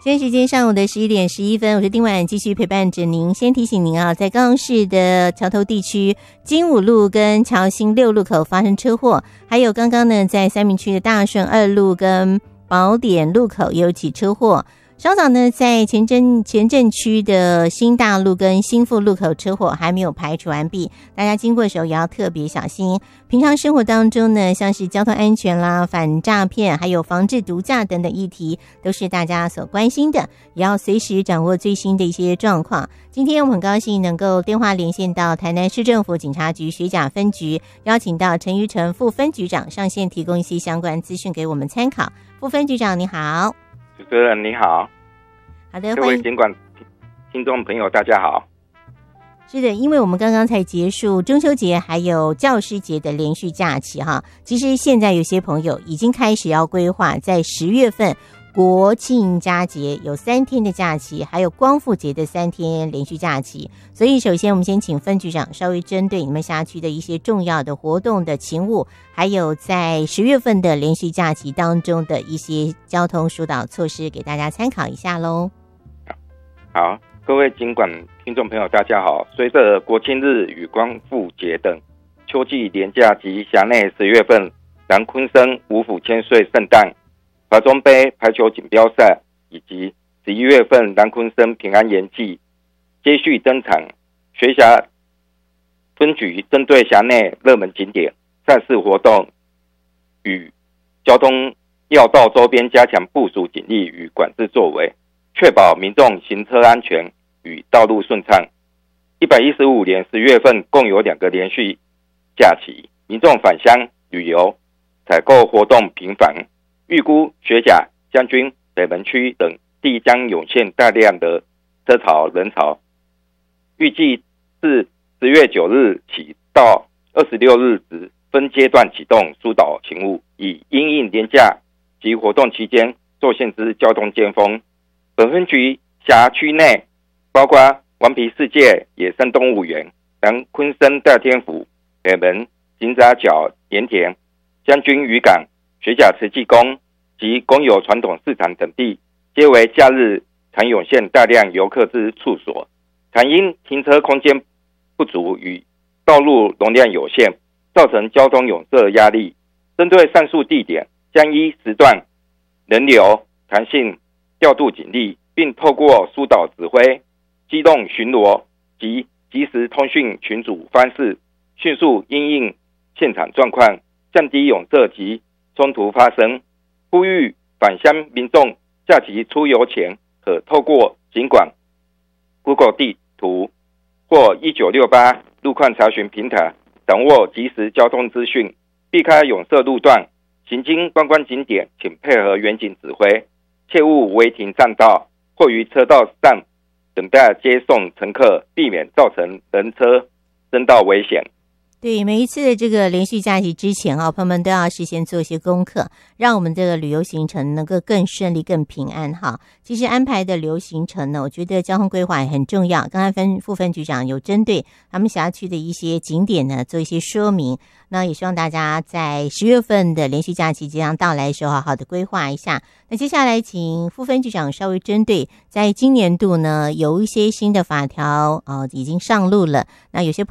现在时间上午的11点11分，我是丁婉，继续陪伴着您。先提醒您啊，在高雄市的桥头地区金武路跟桥新6路口发生车祸，还有刚刚呢在三民区的大顺2路跟宝典路口也有起车祸。稍早呢，在前镇区的新大路跟新富路口车祸还没有排除完毕，大家经过的时候也要特别小心。平常生活当中呢，像是交通安全啦、反诈骗，还有防治毒驾等等议题，都是大家所关心的，也要随时掌握最新的一些状况。今天我们很高兴能够电话连线到台南市政府警察局学甲分局，邀请到陈于成副分局长上线提供一些相关资讯给我们参考。副分局长你好。 主持人你好。 好的， 各位警管听众朋友大家好。 是的，因为我们刚刚才结束中秋节还有教师节的连续假期哈，其实现在有些朋友已经开始要规划在10月份国庆佳节有3天的假期，还有光复节的3天连续假期。所以首先我们先请分局长稍微针对你们辖区的一些重要的活动的勤务，还有在10月份的连续假期当中的一些交通疏导措施给大家参考一下咯。 好，各位警管听众朋友大家好。随着国庆日与光复节等秋季连假及辖内10月份南昆生五府千岁圣诞、华中杯排球锦标赛以及11月份南昆生平安延祭接续登场，学辖分局针对辖内热门景点、赛事活动与交通要道周边加强部署警力与管制作为，确保民众行车安全与道路顺畅。115年10月份共有2个连续假期，民众返乡旅游、采购活动频繁，预估学甲、将军、北门区等地将涌现大量的车潮人潮。预计自10月9日起到26日止分阶段启动疏导勤务，以因应连假及活动期间做限制交通尖峰。本分局辖区内包括顽皮世界野生动物园、南昆生大天府、北门金扎角盐田、将军渔港、学甲慈济宫及公有传统市场等地，皆为假日常涌现大量游客之处所，常因停车空间不足与道路容量有限，造成交通拥塞压力。针对上述地点，将依时段、人流、弹性调度警力，并透过疏导指挥、机动巡逻及即时通讯群组方式，迅速因应现场状况，降低拥塞及冲突发生。呼吁返乡民众假期出游前，可透过警管 Google 地图或1968路况查询平台，掌握即时交通资讯，避开拥塞路段。行经观光景点，请配合远景指挥，切勿违停占道或于车道上等待接送乘客，避免造成人车争道危险。 对，每一次的这个连续假期之前朋友们都要事先做一些功课，让我们这个旅游行程能够更顺利、更平安哈。其实安排的旅游行程呢，我觉得交通规划也很重要。刚才副分局长有针对他们辖区的一些景点呢做一些说明，那也希望大家在10月份的连续假期即将到来的时候，好好的规划一下。那接下来请副分局长稍微针对在今年度呢有一些新的法条已经上路了，那有些